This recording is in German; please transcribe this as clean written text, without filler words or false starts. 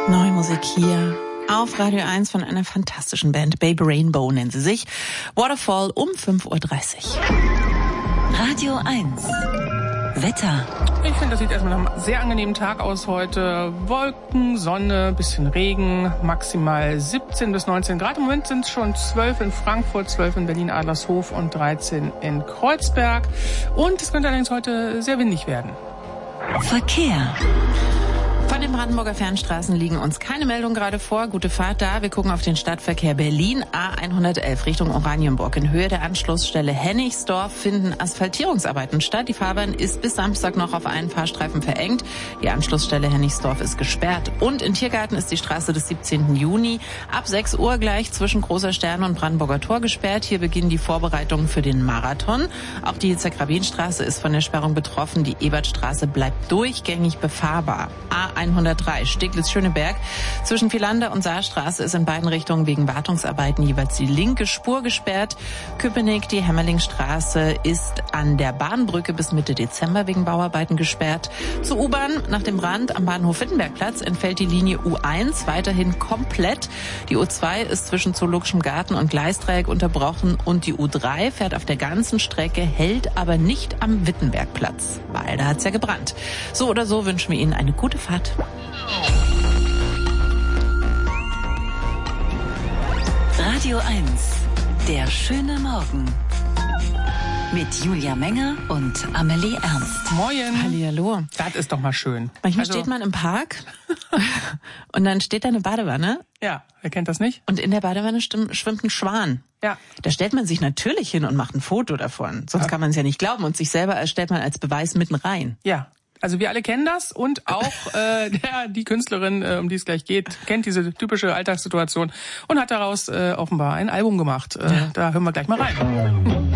Neue Musik hier auf Radio 1 von einer fantastischen Band. Baby Rainbow nennen sie sich. Waterfall um 5.30 Uhr. Radio 1. Wetter. Ich finde, das sieht erstmal nach einem sehr angenehmen Tag aus heute. Wolken, Sonne, bisschen Regen, maximal 17 bis 19 Grad. Im Moment sind es schon 12 in Frankfurt, 12 in Berlin-Adlershof und 13 in Kreuzberg. Und es könnte allerdings heute sehr windig werden. Verkehr. Von den Brandenburger Fernstraßen liegen uns keine Meldungen gerade vor. Gute Fahrt da. Wir gucken auf den Stadtverkehr Berlin. A111 Richtung Oranienburg. In Höhe der Anschlussstelle Hennigsdorf finden Asphaltierungsarbeiten statt. Die Fahrbahn ist bis Samstag noch auf einen Fahrstreifen verengt. Die Anschlussstelle Hennigsdorf ist gesperrt. Und in Tiergarten ist die Straße des 17. Juni ab 6 Uhr gleich zwischen Großer Stern und Brandenburger Tor gesperrt. Hier beginnen die Vorbereitungen für den Marathon. Auch die Yitzhak-Rabin-Straße ist von der Sperrung betroffen. Die Ebertstraße bleibt durchgängig befahrbar. A103 Steglitz-Schöneberg. Zwischen Vielander und Saarstraße ist in beiden Richtungen wegen Wartungsarbeiten jeweils die linke Spur gesperrt. Köpenick, die Hämmerlingstraße ist an der Bahnbrücke bis Mitte Dezember wegen Bauarbeiten gesperrt. Zur U-Bahn nach dem Brand am Bahnhof Wittenbergplatz entfällt die Linie U1 weiterhin komplett. Die U2 ist zwischen Zoologischem Garten und Gleisdreieck unterbrochen und die U3 fährt auf der ganzen Strecke, hält aber nicht am Wittenbergplatz, weil da hat's ja gebrannt. So oder so wünschen wir Ihnen eine gute Fahrt. Radio 1. Der schöne Morgen. Mit Julia Menger und Amelie Ernst. Moin. Hallihallo. Das ist doch mal schön. Manchmal steht man im Park und dann steht da eine Badewanne. Ja, wer kennt das nicht? Und in der Badewanne schwimmt ein Schwan. Ja. Da stellt man sich natürlich hin und macht ein Foto davon. Sonst kann man es ja nicht glauben. Und sich selber stellt man als Beweis mitten rein. Ja. Also wir alle kennen das und auch die Künstlerin, um die es gleich geht, kennt diese typische Alltagssituation und hat daraus offenbar ein Album gemacht. Da hören wir gleich mal rein.